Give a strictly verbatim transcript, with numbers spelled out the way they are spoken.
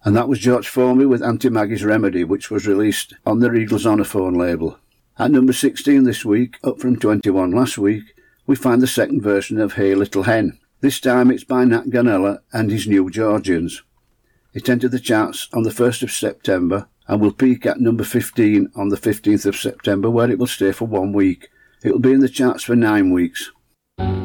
And that was George Formby with Auntie Maggie's Remedy, which was released on the Regal Zonophone label. At number sixteen this week, up from twenty-one last week, we find the second version of Hey Little Hen. This time it's by Nat Ganella and his New Georgians. It entered the charts on the first of September and will peak at number fifteen on the fifteenth of September, where it will stay for one week. It will be in the charts for nine weeks.